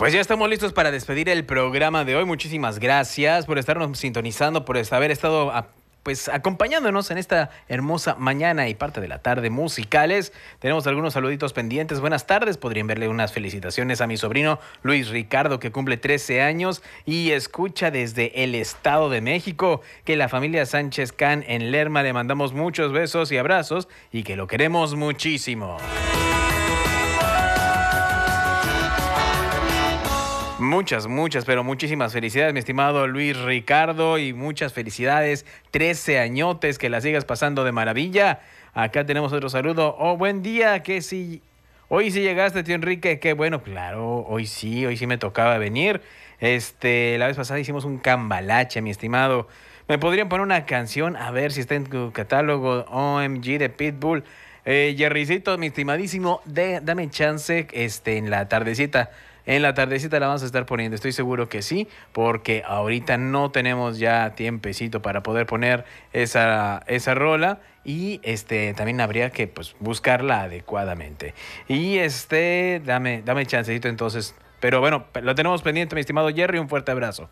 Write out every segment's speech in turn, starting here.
Pues ya estamos listos para despedir el programa de hoy. Muchísimas gracias por estarnos sintonizando, por haber estado pues acompañándonos en esta hermosa mañana y parte de la tarde musicales. Tenemos algunos saluditos pendientes. Buenas tardes. Podrían verle unas felicitaciones a mi sobrino Luis Ricardo, que cumple 13 años y escucha desde el Estado de México. Que la familia Sánchez Can en Lerma le mandamos muchos besos y abrazos y que lo queremos muchísimo. Pero muchísimas felicidades, mi estimado Luis Ricardo, y muchas felicidades, 13 añotes, que la sigas pasando de maravilla. Acá tenemos otro saludo. Oh, buen día, que sí, hoy sí llegaste, tío Enrique, qué bueno, claro, hoy sí me tocaba venir. La vez pasada hicimos un cambalache, mi estimado. ¿Me podrían poner una canción? A ver si está en tu catálogo, OMG de Pitbull. Jerrycito, mi estimadísimo, dame chance, en la tardecita. En la tardecita la vamos a estar poniendo, estoy seguro que sí, porque ahorita no tenemos ya tiempecito para poder poner esa rola y también habría que pues buscarla adecuadamente. Y dame chancecito entonces, pero bueno, lo tenemos pendiente, mi estimado Jerry, un fuerte abrazo.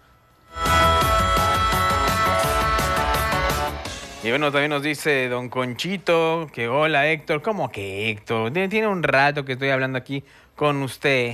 Y bueno, también nos dice don Conchito que hola Héctor. ¿Cómo que Héctor? Tiene un rato que estoy hablando aquí con usted.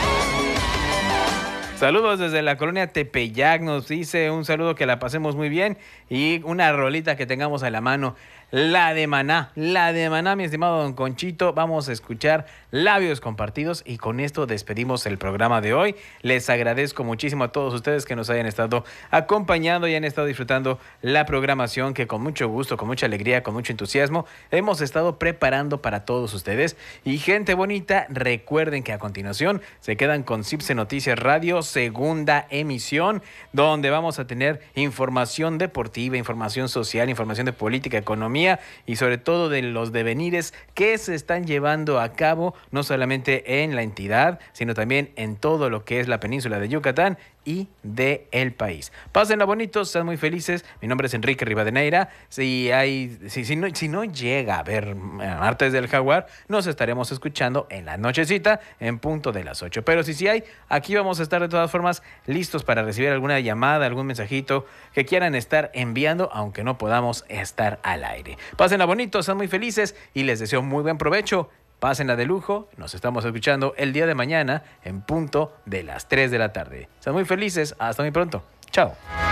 Saludos desde la colonia Tepeyac, nos dice un saludo, que la pasemos muy bien y una rolita que tengamos a la mano. La de Maná, mi estimado don Conchito. Vamos a escuchar Labios Compartidos y con esto despedimos el programa de hoy. Les agradezco muchísimo a todos ustedes que nos hayan estado acompañando y han estado disfrutando la programación que con mucho gusto, con mucha alegría, con mucho entusiasmo hemos estado preparando para todos ustedes. Y gente bonita, recuerden que a continuación se quedan con CIPSE Noticias Radio, segunda emisión, donde vamos a tener información deportiva, información social, información de política, economía y sobre todo de los devenires que se están llevando a cabo no solamente en la entidad, sino también en todo lo que es la península de Yucatán y del país. Pásenla bonitos, sean muy felices. Mi nombre es Enrique Rivadeneira. Si no llega a ver Martes del Jaguar, nos estaremos escuchando en la nochecita en punto de las 8. Pero si hay, aquí vamos a estar de todas formas listos para recibir alguna llamada, algún mensajito que quieran estar enviando, aunque no podamos estar al aire. Pásenla bonitos, sean muy felices y les deseo muy buen provecho. Pásenla de lujo, nos estamos escuchando el día de mañana en punto de las 3 de la tarde. Sean muy felices, hasta muy pronto. Chao.